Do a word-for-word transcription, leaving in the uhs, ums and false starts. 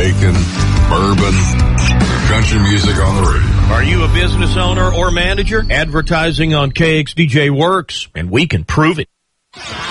bacon, bourbon, country music on the radio. Are you a business owner or manager? Advertising on K X D J works, and we can prove it.